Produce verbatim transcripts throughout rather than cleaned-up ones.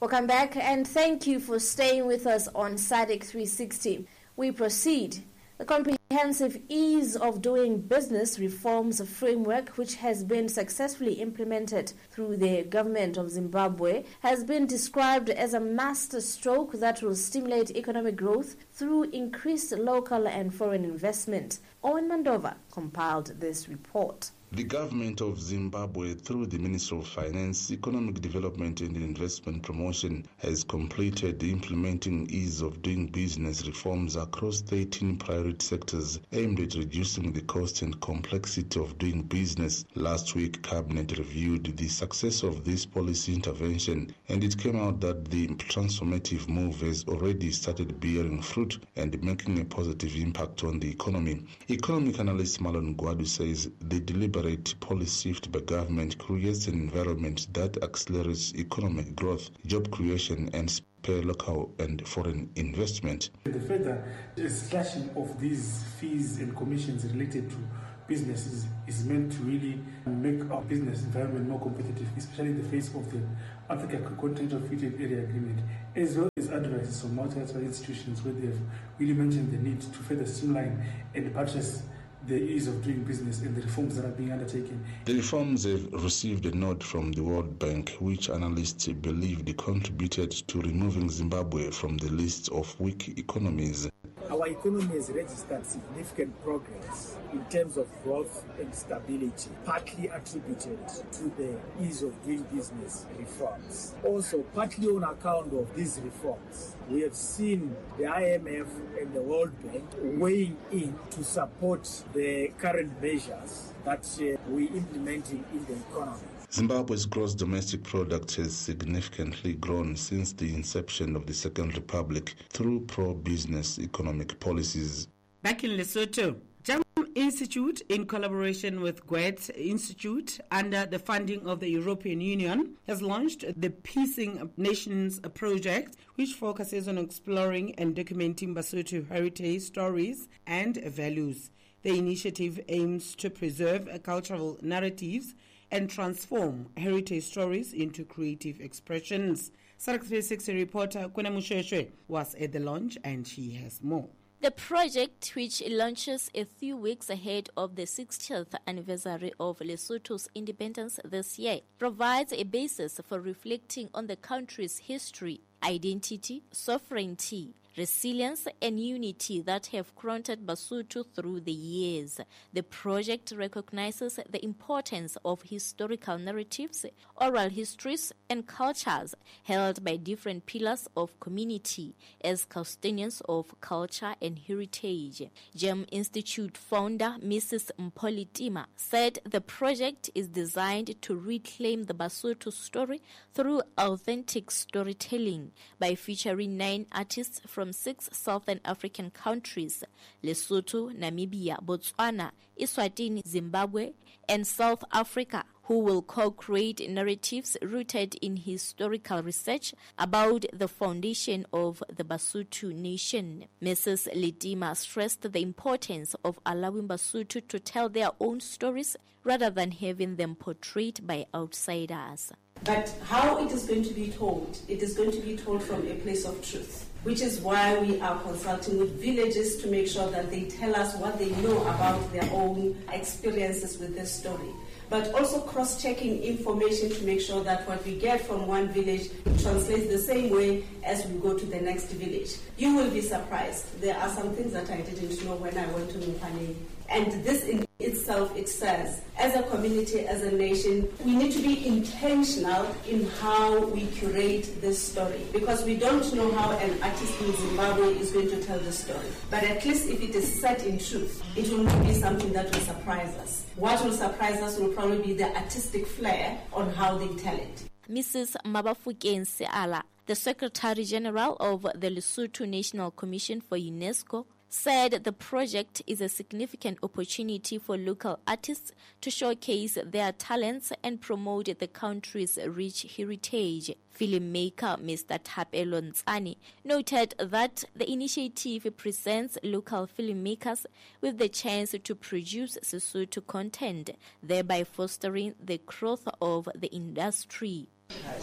Welcome back and thank you for staying with us on SADC three sixty. We proceed. The Comprehensive Ease of Doing Business Reforms Framework, which has been successfully implemented through the government of Zimbabwe, has been described as a master stroke that will stimulate economic growth through increased local and foreign investment. Owen Mandova compiled this report. The government of Zimbabwe, through the Ministry of Finance, Economic Development and Investment Promotion, has completed implementing ease of doing business reforms across thirteen priority sectors aimed at reducing the cost and complexity of doing business. Last week, Cabinet reviewed the success of this policy intervention, and it came out that the transformative move has already started bearing fruit and making a positive impact on the economy. Economic analyst Marlon Gwadu says the deliberate policy shift by government creates an environment that accelerates economic growth, job creation, and spur local and foreign investment. The further slashing of these fees and commissions related to businesses is meant to really make our business environment more competitive, especially in the face of the Africa Continental Free Trade Area Agreement, as well as advices from multilateral institutions where they have really mentioned the need to further streamline and buttress the ease of doing business and the reforms that are being undertaken. The reforms have received a nod from the World Bank, which analysts believe they contributed to removing Zimbabwe from the list of weak economies. Our economy has registered significant progress in terms of growth and stability, partly attributed to the ease of doing business reforms. Also, partly on account of these reforms, we have seen the I M F and the World Bank weighing in to support the current measures that uh, we're implementing in the economy. Zimbabwe's gross domestic product has significantly grown since the inception of the Second Republic through pro-business economic policies. Back in Lesotho, Jam Institute, in collaboration with Goethe Institute under the funding of the European Union, has launched the Piecing Nations project, which focuses on exploring and documenting Basotho heritage stories and values. The initiative aims to preserve cultural narratives and transform heritage stories into creative expressions. SADC three sixty reporter Kwena Musheshwe was at the launch and she has more. The project, which launches a few weeks ahead of the sixtieth anniversary of Lesotho's independence this year, provides a basis for reflecting on the country's history, identity, sovereignty, resilience and unity that have crowned Basotho through the years. The project recognizes the importance of historical narratives, oral histories and cultures held by different pillars of community as custodians of culture and heritage. Gem Institute founder Missus Mpolitima said the project is designed to reclaim the Basotho story through authentic storytelling by featuring nine artists from six Southern African countries: Lesotho, Namibia, Botswana, Eswatini, Zimbabwe, and South Africa, who will co-create narratives rooted in historical research about the foundation of the Basotho nation. Missus Litima stressed the importance of allowing Basotho to tell their own stories rather than having them portrayed by outsiders. But how it is going to be told, it is going to be told from a place of truth, which is why we are consulting with villages to make sure that they tell us what they know about their own experiences with this story. But also cross-checking information to make sure that what we get from one village translates the same way as we go to the next village. You will be surprised. There are some things that I didn't know when I went to Mupane. And this in itself, it says, as a community, as a nation, we need to be intentional in how we curate this story, because we don't know how an artist in Zimbabwe is going to tell the story. But at least if it is set in truth, it will not be something that will surprise us. What will surprise us will probably be the artistic flair on how they tell it. Missus Mabafuken Seala, the Secretary General of the Lesotho National Commission for UNESCO, said the project is a significant opportunity for local artists to showcase their talents and promote the country's rich heritage. Filmmaker Mister Thapelo Ntsani noted that the initiative presents local filmmakers with the chance to produce Sesotho content, thereby fostering the growth of the industry.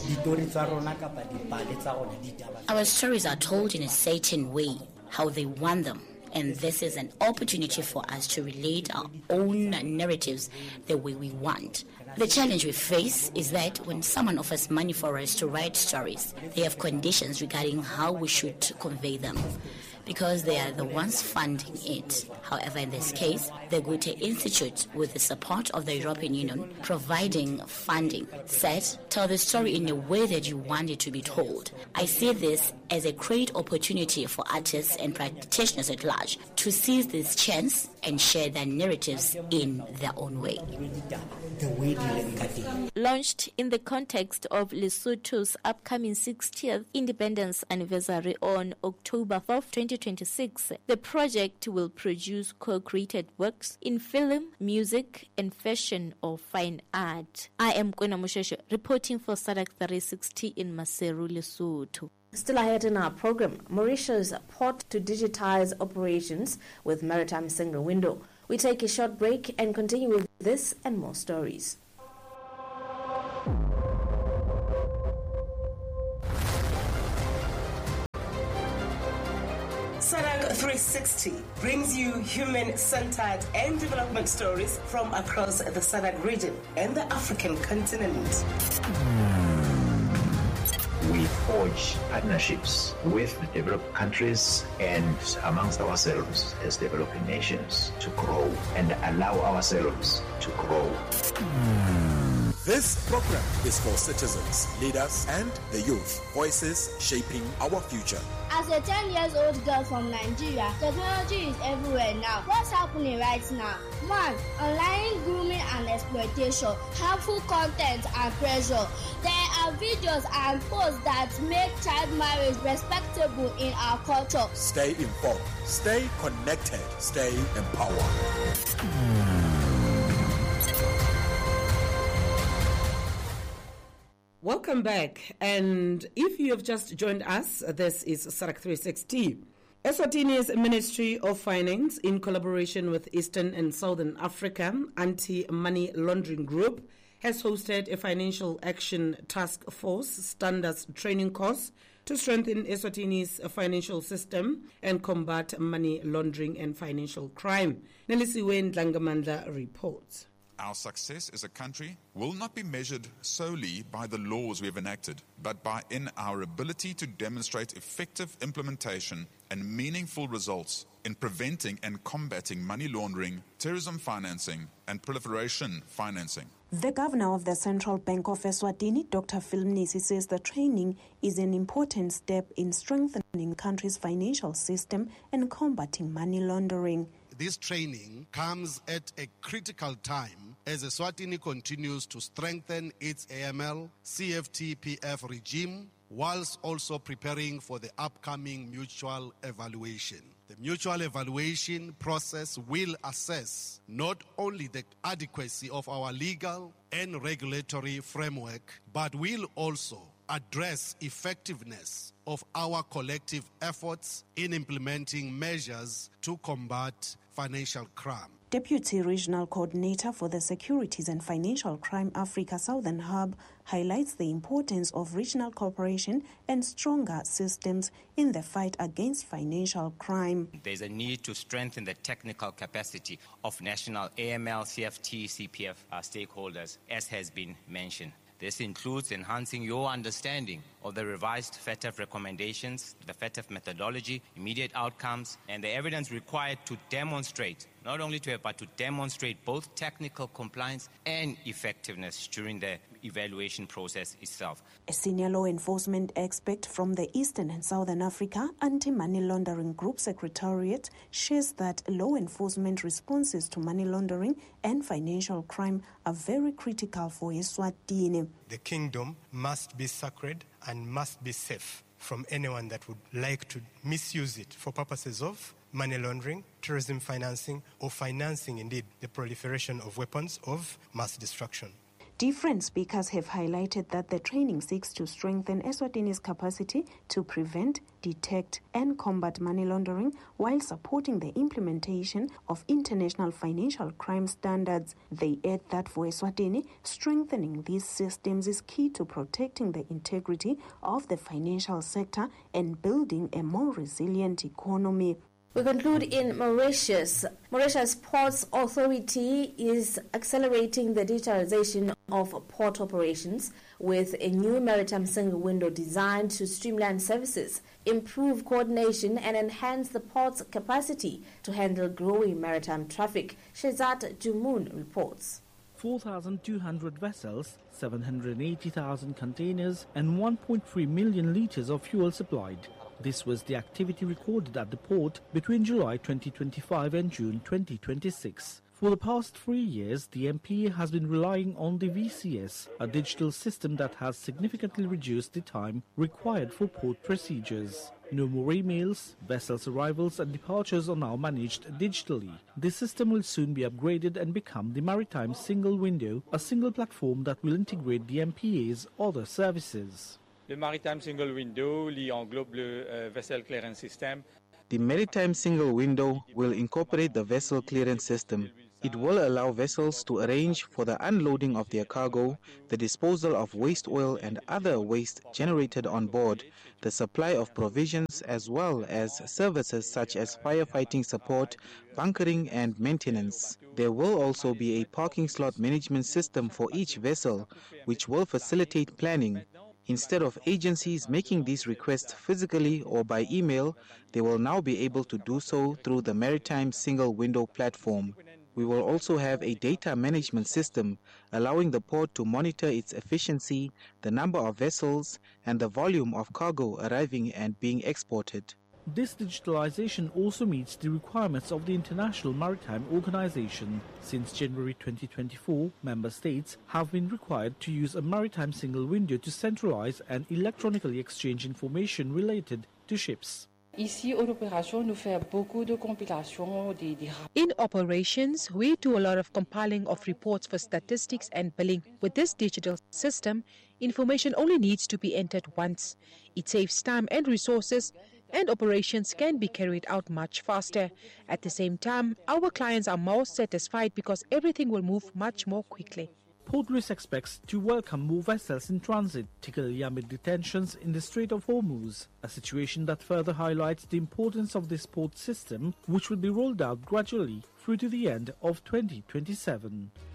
Our stories are told in a certain way, how they want them. And this is an opportunity for us to relate our own narratives the way we want. The challenge we face is that when someone offers money for us to write stories, they have conditions regarding how we should convey them, because they are the ones funding it. However, in this case, the Goethe Institute, with the support of the European Union, providing funding, said, tell the story in a way that you want it to be told. I see this as a great opportunity for artists and practitioners at large to seize this chance and share their narratives in their own way. Launched in the context of Lesotho's upcoming sixtieth independence anniversary on October fourth, twenty twenty-six, the project will produce co-created works in film, music, and fashion or fine art. I am Kwena Musheshe, reporting for SADC three sixty in Maseru, Lesotho. Still ahead in our program, Mauritius port to digitize operations with maritime single window. We take a short break and continue with this and more stories. SADC three sixty brings you human-centered and development stories from across the SADC region and the African continent. We forge partnerships with the developed countries and amongst ourselves as developing nations to grow and allow ourselves to grow. This program is for citizens, leaders, and the youth. Voices shaping our future. As a ten years old girl from Nigeria, technology is everywhere now. What's happening right now? One, online grooming and exploitation, harmful content and pressure. There are videos and posts that make child marriage respectable in our culture. Stay informed, stay connected, stay empowered. Welcome back, and if you have just joined us, this is SADC three sixty. Eswatini's Ministry of Finance, in collaboration with Eastern and Southern Africa Anti-Money Laundering Group, has hosted a Financial Action Task Force standards training course to strengthen Eswatini's financial system and combat money laundering and financial crime. Nelisiwe Ndlangamandla reports. Our success as a country will not be measured solely by the laws we have enacted, but by in our ability to demonstrate effective implementation and meaningful results in preventing and combating money laundering, terrorism financing, and proliferation financing. The governor of the Central Bank of Eswatini, Doctor Phil Mnisi, says the training is an important step in strengthening the country's financial system and combating money laundering. This training comes at a critical time as Eswatini continues to strengthen its A M L, C F T P F regime, whilst also preparing for the upcoming mutual evaluation. The mutual evaluation process will assess not only the adequacy of our legal and regulatory framework, but will also address effectiveness of our collective efforts in implementing measures to combat financial crime. Deputy Regional Coordinator for the Securities and Financial Crime Africa Southern Hub highlights the importance of regional cooperation and stronger systems in the fight against financial crime. There's a need to strengthen the technical capacity of national A M L, C F T, C P F uh, stakeholders, as has been mentioned. This includes enhancing your understanding of the revised F A T F recommendations, the F A T F methodology, immediate outcomes, and the evidence required to demonstrate, not only to have, but to demonstrate both technical compliance and effectiveness during the evaluation process itself. A senior law enforcement expert from the Eastern and Southern Africa Anti-Money Laundering Group Secretariat shares that law enforcement responses to money laundering and financial crime are very critical for Eswatini. The kingdom must be sacred and must be safe from anyone that would like to misuse it for purposes of money laundering, terrorism financing, or financing, indeed, the proliferation of weapons of mass destruction. Different speakers have highlighted that the training seeks to strengthen Eswatini's capacity to prevent, detect and combat money laundering while supporting the implementation of international financial crime standards. They add that for Eswatini, strengthening these systems is key to protecting the integrity of the financial sector and building a more resilient economy. We conclude in Mauritius. Mauritius Ports Authority is accelerating the digitalization of port operations with a new maritime single window designed to streamline services, improve coordination and enhance the port's capacity to handle growing maritime traffic. Shezat Jumun reports. four thousand two hundred vessels, seven hundred eighty thousand containers and one point three million litres of fuel supplied. This was the activity recorded at the port between July twenty twenty-five and June twenty twenty-six. For the past three years, the M P A has been relying on the V C S, a digital system that has significantly reduced the time required for port procedures. No more emails, vessels' arrivals and departures are now managed digitally. This system will soon be upgraded and become the Maritime Single Window, a single platform that will integrate the M P A's other services. Le Maritime Single Window lui englobe le uh, Vessel Clearance System. The Maritime Single Window will incorporate the Vessel Clearance System. It will allow vessels to arrange for the unloading of their cargo, the disposal of waste oil and other waste generated on board, the supply of provisions as well as services such as firefighting support, bunkering and maintenance. There will also be a parking slot management system for each vessel, which will facilitate planning. Instead of agencies making these requests physically or by email, they will now be able to do so through the Maritime Single Window platform. We will also have a data management system, allowing the port to monitor its efficiency, the number of vessels, and the volume of cargo arriving and being exported. This digitalization also meets the requirements of the International Maritime Organization. Since January twenty twenty-four, member states have been required to use a maritime single window to centralize and electronically exchange information related to ships. Ici, aux opérations, nous faisons beaucoup de compilation des, des... In operations, we do a lot of compiling of reports for statistics and billing. With this digital system, information only needs to be entered once. It saves time and resources, and operations can be carried out much faster. At the same time, our clients are more satisfied because everything will move much more quickly. Port Louis expects to welcome more vessels in transit, particularly amid detentions in the Strait of Hormuz, a situation that further highlights the importance of this port system, which will be rolled out gradually through to the end of twenty twenty-seven.